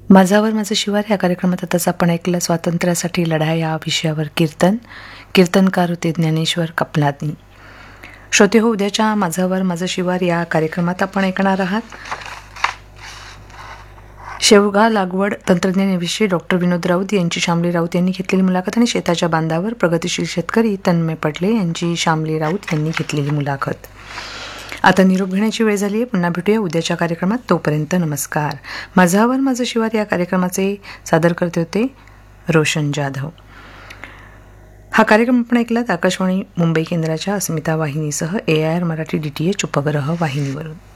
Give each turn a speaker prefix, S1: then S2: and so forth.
S1: माझावर माझं शिवार या कार्यक्रमात आताच आपण ऐकलं स्वातंत्र्यासाठी लढा या विषयावर कीर्तनकार होते ज्ञानेश्वर कपलानी. श्रोते हो, उद्याच्या माझावर माझं शिवार या कार्यक्रमात आपण ऐकणार आहात शेवगा लागवड तंत्रज्ञानाविषयी डॉक्टर विनोद राऊत यांची शामली राऊत यांनी घेतलेली मुलाखत आणि शेताच्या बांधावर प्रगतिशील शेतकरी तन्मय पडले यांची शामली राऊत यांनी घेतलेली मुलाखत. आता निरोप घेण्याची वेळ झाली आहे. पुन्हा भेटूया उद्याच्या कार्यक्रमात. तोपर्यंत नमस्कार. माझावर माझं शिवार या कार्यक्रमाचे सादर करते होते रोशन जाधव. हा कार्यक्रम आपण ऐकलात आकाशवाणी मुंबई केंद्राच्या अस्मिता वाहिनीसह AIR मराठी DTH उपग्रह वाहिनीवरून.